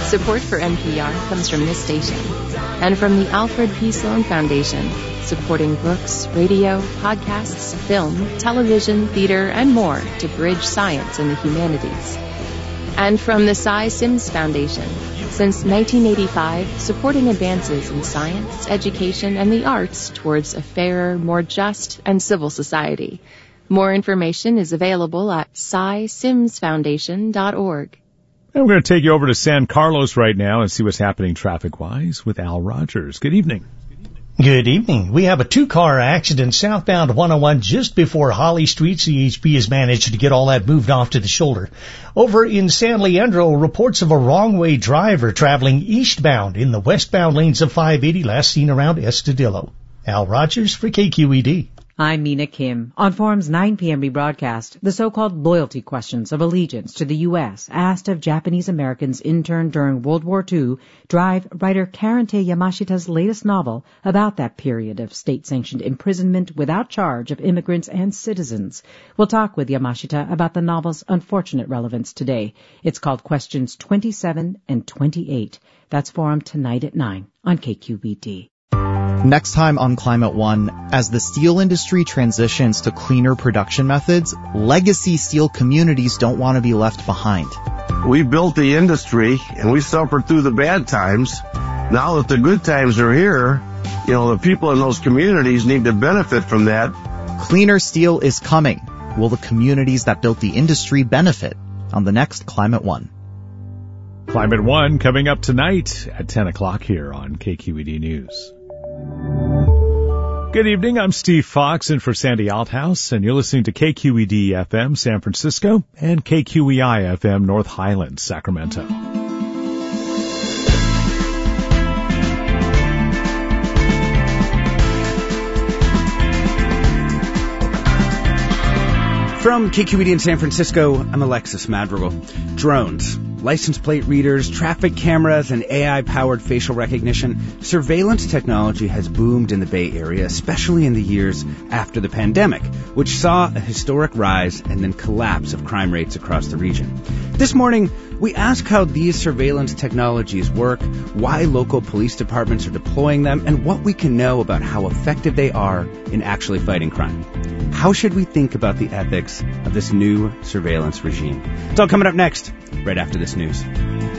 Support for NPR comes from this station and from the Alfred P. Sloan Foundation, supporting books, radio, podcasts, film, television, theater, and more to bridge science and the humanities. And from the Cy Sims Foundation, since 1985, supporting advances in science, education, and the arts towards a fairer, more just, and civil society. More information is available at cysimsfoundation.org. And we're going to take you over to San Carlos right now and see what's happening traffic-wise with Al Rogers. Good evening. Good evening. We have a two-car accident southbound 101 just before Holly Street. CHP has managed to get all that moved off to the shoulder. Over in San Leandro, reports of a wrong-way driver traveling eastbound in the westbound lanes of 580, last seen around Estudillo. Al Rogers for KQED. I'm Mina Kim. On Forum's 9 p.m. rebroadcast, the so-called loyalty questions of allegiance to the U.S. asked of Japanese Americans interned during World War II drive writer Karante Yamashita's latest novel about that period of state-sanctioned imprisonment without charge of immigrants and citizens. We'll talk with Yamashita about the novel's unfortunate relevance today. It's called Questions 27 and 28. That's Forum tonight at 9 on KQED. Next time on Climate One, as the steel industry transitions to cleaner production methods, legacy steel communities don't want to be left behind. We built the industry and we suffered through the bad times. Now that the good times are here, the people in those communities need to benefit from that. Cleaner steel is coming. Will the communities that built the industry benefit? On the next Climate One. Climate One coming up tonight at 10 o'clock here on KQED News. Good evening, I'm Steve Fox in for Sandy Althouse, and you're listening to KQED FM San Francisco and KQEI FM North Highlands, Sacramento. From KQED in San Francisco, I'm Alexis Madrigal. Drones, license plate readers, traffic cameras, and AI-powered facial recognition, surveillance technology has boomed in the Bay Area, especially in the years after the pandemic, which saw a historic rise and then collapse of crime rates across the region. This morning, we ask how these surveillance technologies work, why local police departments are deploying them, and what we can know about how effective they are in actually fighting crime. How should we think about the ethics of this new surveillance regime? It's all coming up next, right after this news.